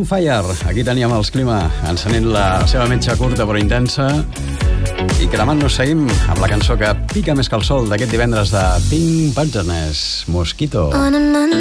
On Fire. Aquí teníem els Clima encenent la seva metxa curta però intensa i cremant-nos seguim amb la cançó que pica més que el sol d'aquest divendres de Pink Partners, Mosquito.